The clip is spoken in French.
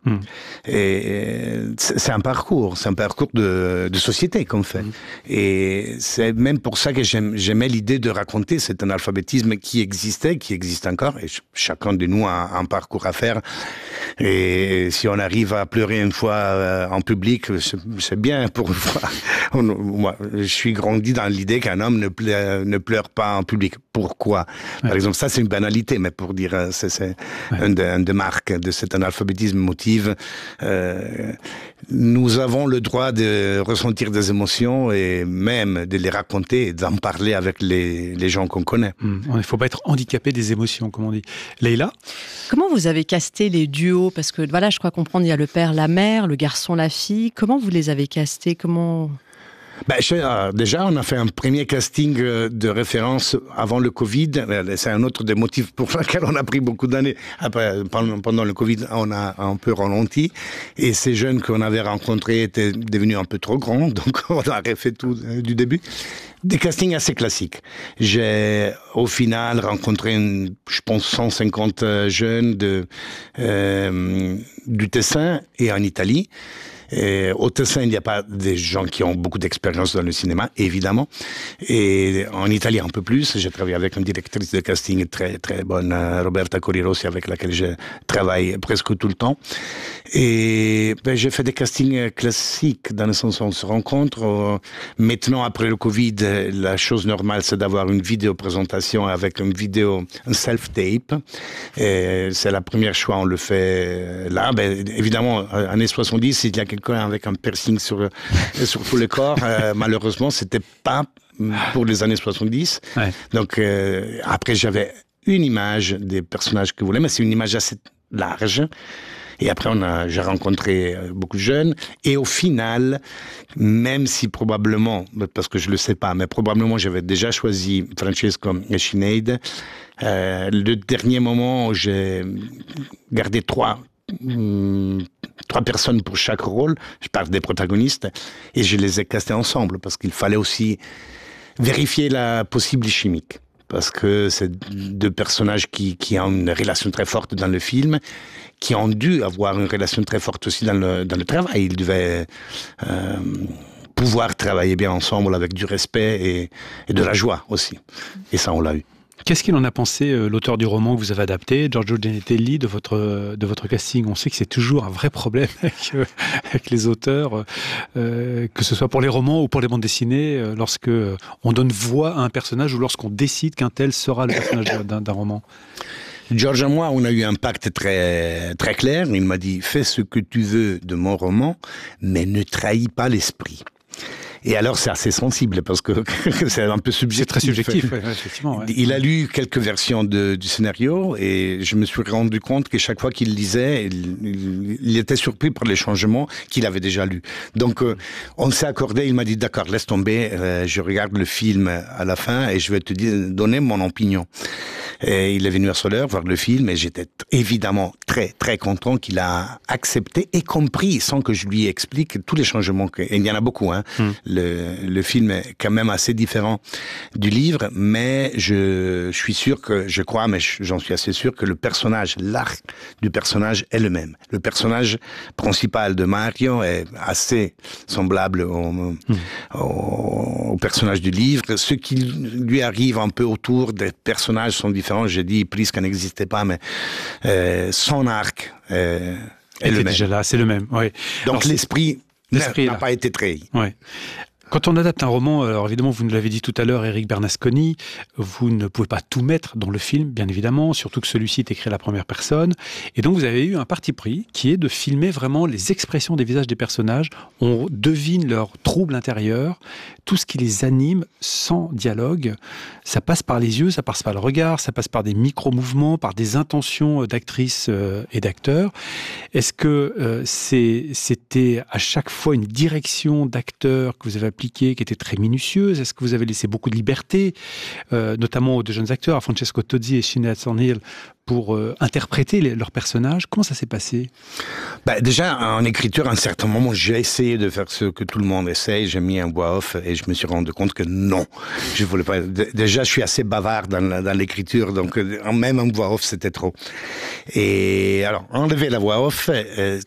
Et c'est un parcours de société qu'on fait. Et c'est même pour ça que j'aimais l'idée de raconter cet analphabétisme qui existe encore, et chacun de nous a un parcours à faire. Et si on arrive à pleurer une fois en public, c'est bien pour une fois. Moi, je suis grandi dans l'idée qu'un homme ne pleure pas en public. Pourquoi? Par exemple, ça c'est une banalité, mais pour dire, c'est une des marques de cet analphabétisme motive. Nous avons le droit de ressentir des émotions et même de les raconter et d'en parler avec les gens qu'on connaît. Il ne faut pas être handicapé des émotions, comme on dit. Leïla? Comment vous avez casté les duos? Parce que voilà, je crois comprendre, il y a le père, la mère, le garçon, la fille. Comment vous les avez castés? Déjà, on a fait un premier casting de référence avant le Covid. C'est un autre des motifs pour lesquels on a pris beaucoup d'années. Après, pendant le Covid, on a un peu ralenti. Et ces jeunes qu'on avait rencontrés étaient devenus un peu trop grands. Donc, on a refait tout du début. Des castings assez classiques. J'ai, au final, rencontré, je pense, 150 jeunes du Tessin et en Italie. Et au Tessin, il n'y a pas des gens qui ont beaucoup d'expérience dans le cinéma, évidemment. Et en Italie, un peu plus. J'ai travaillé avec une directrice de casting très, très bonne, Roberta Corirossi, avec laquelle je travaille presque tout le temps. Et j'ai fait des castings classiques, dans le sens où on se rencontre. Maintenant, après le Covid, la chose normale, c'est d'avoir une vidéo présentation avec un self-tape. Et c'est la première choix, on le fait là. Évidemment, années 70, il y a quelqu'un avec un piercing sur tout le corps. Malheureusement, c'était pas pour les années 70. Ouais. Donc, après, j'avais une image des personnages que je voulais, mais c'est une image assez large. Et après, j'ai rencontré beaucoup de jeunes. Et au final, même si probablement, parce que je le sais pas, mais probablement j'avais déjà choisi Francesco et Sinead, le dernier moment où j'ai gardé trois personnes pour chaque rôle, je parle des protagonistes, et je les ai castés ensemble, parce qu'il fallait aussi vérifier la possible chimique. Parce que c'est deux personnages qui ont une relation très forte dans le film, qui ont dû avoir une relation très forte aussi dans le travail. Ils devaient pouvoir travailler bien ensemble avec du respect et de la joie aussi. Et ça, on l'a eu. Qu'est-ce qu'il en a pensé, l'auteur du roman que vous avez adapté, Giorgio Genetelli, de votre casting? On sait que c'est toujours un vrai problème avec les auteurs, que ce soit pour les romans ou pour les bandes dessinées, lorsque on donne voix à un personnage ou lorsqu'on décide qu'un tel sera le personnage d'un roman. George et moi, on a eu un pacte très, très clair. Il m'a dit, fais ce que tu veux de mon roman, mais ne trahis pas l'esprit. Et alors, c'est assez sensible, parce que c'est un peu subjectif. C'est très subjectif, effectivement. Ouais. Il a lu quelques versions du scénario, et je me suis rendu compte que chaque fois qu'il lisait, il était surpris par les changements qu'il avait déjà lus. Donc, on s'est accordé, il m'a dit, d'accord, laisse tomber, je regarde le film à la fin, et je vais te donner mon opinion. Et il est venu à Soleure voir le film, et j'étais évidemment très, très content qu'il a accepté et compris, sans que je lui explique tous les changements. Et il y en a beaucoup, hein. Le film est quand même assez différent du livre, mais je suis sûr j'en suis assez sûr que le personnage, l'arc du personnage est le même. Le personnage principal de Mario est assez semblable au personnage du livre. Ce qui lui arrive un peu autour des personnages sont différents. J'ai dit Prisca n'existait pas, mais son arc est le même. Déjà là, c'est le même. Oui. Donc l'esprit n'a pas été trahi. Ouais. Quand on adapte un roman, alors évidemment, vous nous l'avez dit tout à l'heure, Éric Bernasconi, vous ne pouvez pas tout mettre dans le film, bien évidemment, surtout que celui-ci est écrit à la première personne. Et donc, vous avez eu un parti pris qui est de filmer vraiment les expressions des visages des personnages. On devine leur trouble intérieur, tout ce qui les anime sans dialogue. Ça passe par les yeux, ça passe par le regard, ça passe par des micro-mouvements, par des intentions d'actrices et d'acteurs. Est-ce que c'était à chaque fois une direction d'acteurs que vous avez appliquée, qui était très minutieuse? Est-ce que vous avez laissé beaucoup de liberté, notamment aux deux jeunes acteurs, Francesco Tozzi et Sinead Thornhill, pour interpréter leurs personnages? Comment ça s'est passé? Déjà, en écriture, à un certain moment, j'ai essayé de faire ce que tout le monde essaye. J'ai mis un voix off et je me suis rendu compte que non. Je voulais pas. Déjà, je suis assez bavard dans l'écriture, donc même un voix off, c'était trop. Et alors, enlever la voix off,